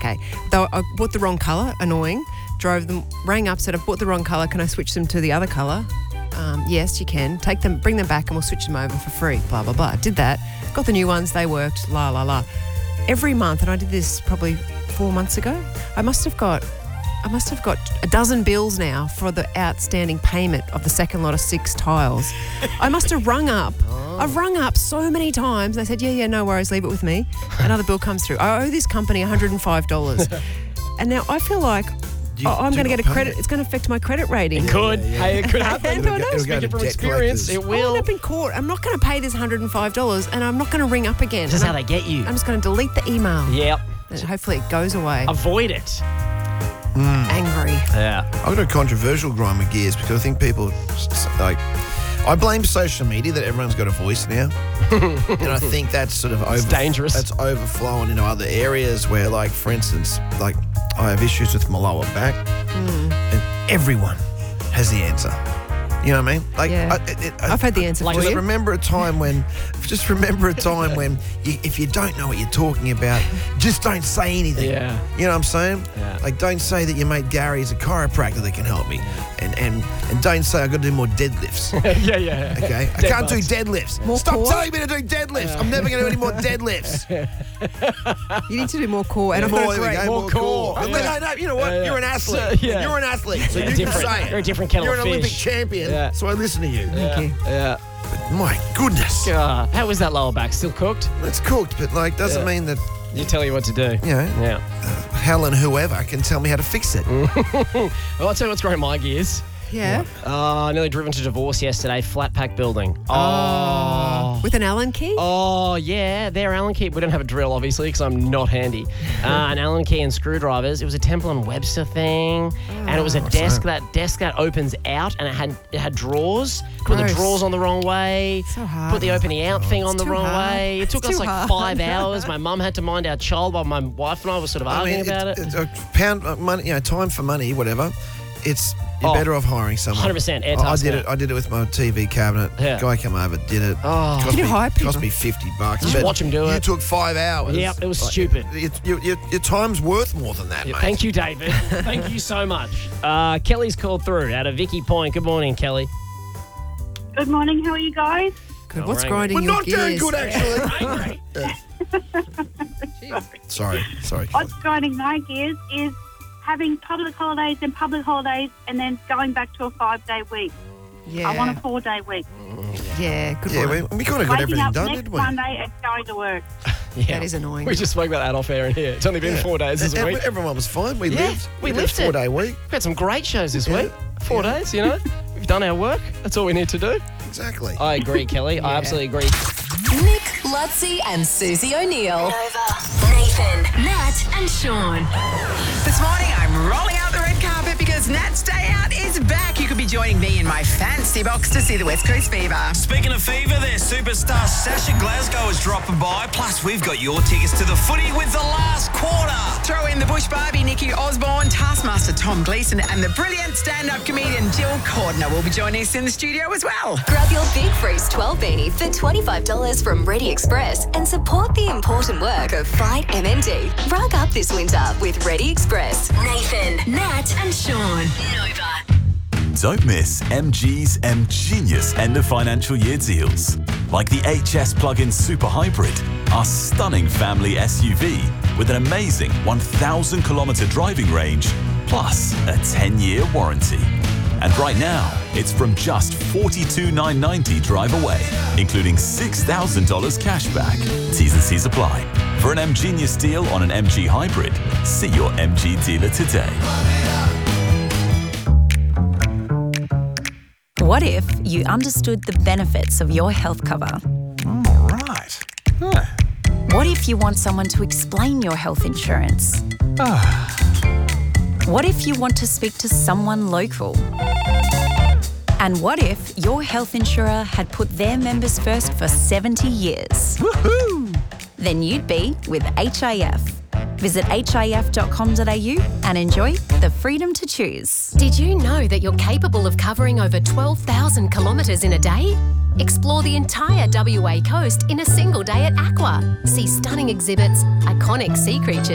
okay. Though I bought the wrong colour, annoying. Drove them, rang up, said, I've bought the wrong colour. Can I switch them to the other colour? Yes, you can. Take them, bring them back and we'll switch them over for free, blah, blah, blah. Did that. Got the new ones. They worked, la, la, la. Every month, and I did this probably 4 months ago, I must have got a dozen bills now for the outstanding payment of the second lot of 6 tiles. I must have rung up. I've rung up so many times. They said, yeah, no worries, leave it with me. Another bill comes through. I owe this company $105. And now I feel like I'm going to get a credit. It's going to affect my credit rating. It could. Hey, it could happen. Speaking from experience, it will. I'll end up in court. I'm not going to pay this $105 and I'm not going to ring up again. This is how they get you. I'm just going to delete the email. Yep. And hopefully it goes away. Avoid it. Angry. Yeah. I've got a controversial grind with gears because I think people, I blame social media that everyone's got a voice now. And I think that's sort of It's dangerous. That's overflowing into other areas where, like, for instance, like I have issues with my lower back and everyone has the answer. You know what I mean? Like, I've had the answer for you. Remember a time when if you don't know what you're talking about, just don't say anything. Yeah. You know what I'm saying? Yeah. Like, don't say that your mate Gary is a chiropractor that can help me. And don't say I've got to do more deadlifts. Yeah. Okay? I can't do deadlifts. Stop telling me to do deadlifts. Yeah. I'm never going to do any more deadlifts. You need to do more core. And More core. No, you know what? Yeah. You're an athlete. Yeah. You're an athlete. So you different. can say it. You're a different kettle You're of an Olympic fish. champion, so I listen to you. Thank you. Yeah. But my goodness. How was that lower back? Still cooked? It's cooked, but doesn't mean that, You tell you what to do. Yeah. Helen whoever can tell me how to fix it. Well, I'll tell you what's growing my gears. Yeah. Nearly driven to divorce yesterday. Flat pack building. With an Allen key? Oh, yeah. They're Allen key. We don't have a drill, obviously, because I'm not handy. An Allen key and screwdrivers. It was a Temple and Webster thing. And it was a desk that opens out, and it had drawers. Put the Gross. drawers on the wrong way. So hard. Put the opening out thing on the too wrong hard. way. It took It's us too like hard. 5 hours. My mum had to mind our child while my wife and I were sort of arguing about it. It's a pound money, time for money, whatever. You're better off hiring someone. 100%. I did it with my TV cabinet. Yeah. Guy came over, did it. Can you hire people? Cost me $50. Just But watch him do it. You took 5 hours. Yep, it was stupid. Your time's worth more than that, mate. Thank you, David. Thank you so much. Kelly's called through out of Vicky Point. Good morning, Kelly. Good morning. How are you guys? Good. What's We're grinding We're your not gears? very good, actually. Angry. Sorry. Kelly. What's grinding my gears is having public holidays and then going back to a 5-day week. Yeah. I want a 4-day week. Yeah, good Yeah, one. we kind of got Waking everything up done, next didn't we? Monday and going to work. Yeah. That is annoying. We just spoke about that off air in here. It's only been 4 days this And week. everyone was fine. We Yeah, lived. we did lived a it. 4-day week. We've had some great shows this Yeah. week. 4 days, We've done our work. That's all we need to do. Exactly. I agree, Kelly. I absolutely agree. Nick, Lutzi, and Susie O'Neill. Nathan, Nat, and Sean. This morning, I'm rolling out the red carpet because Nat's Day Out is back. You could be joining me in my fancy box to see the West Coast Fever. Speaking of fever, their superstar Sasha Glasgow is dropping by. Plus, we've got your tickets to the footy with the last quarter. Throw in the Bush Barbie, Nikki Osborne, Taskmaster Tom Gleeson, and the brilliant stand-up comedian Jill Cordner will be joining us in the studio as well. Grab your Big Freeze 12 beanie for $25 from Ready Express and support the important work of Fight MMD. Rug up this winter with Ready Express. Nathan, Nat, and Sean. Nova. Don't miss MG's M-Genius end of financial year deals. Like the HS plug-in Super Hybrid, our stunning family SUV with an amazing 1,000 kilometre driving range, plus a 10-year warranty. And right now, it's from just $42,990 drive away, including $6,000 cash back. T's and C's apply. For an M-Genius deal on an MG Hybrid, see your MG dealer today. What if you understood the benefits of your health cover? Right. What if you want someone to explain your health insurance? What if you want to speak to someone local? And what if your health insurer had put their members first for 70 years? Woohoo! Then you'd be with HIF. Visit hif.com.au and enjoy the freedom to choose. Did you know that you're capable of covering over 12,000 kilometres in a day? Explore the entire WA coast in a single day at Aqua. See stunning exhibits, iconic sea creatures,